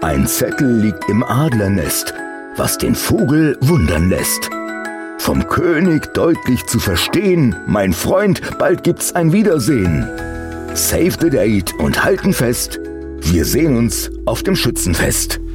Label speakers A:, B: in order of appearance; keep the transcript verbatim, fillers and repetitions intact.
A: Ein Zettel liegt im Adlernest, was den Vogel wundern lässt. Vom König deutlich zu verstehen, mein Freund, bald gibt's ein Wiedersehen. Save the date und halten fest, wir sehen uns auf dem Schützenfest.